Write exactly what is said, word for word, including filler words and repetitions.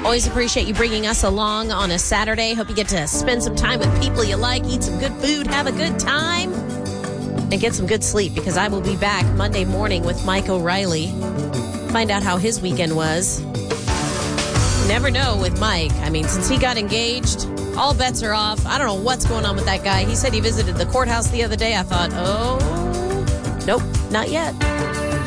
Always appreciate you bringing us along on a Saturday. Hope you get to spend some time with people you like, eat some good food, have a good time, and get some good sleep, because I will be back Monday morning with Mike O'Reilly. Find out how his weekend was. Never know with Mike. I mean, since he got engaged, all bets are off. I don't know what's going on with that guy. He said he visited the courthouse the other day. I thought, oh, nope, not yet.